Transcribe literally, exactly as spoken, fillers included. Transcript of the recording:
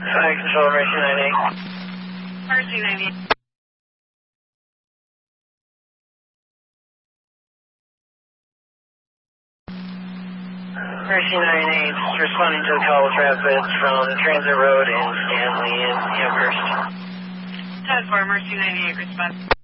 Fire Control, Mercy ninety-eight. Mercy ninety-eight. Mercy ninety-eight, responding to a call with Rapids from Transit Road in Stanley and Amherst. ten four, Mercy ninety-eight, response.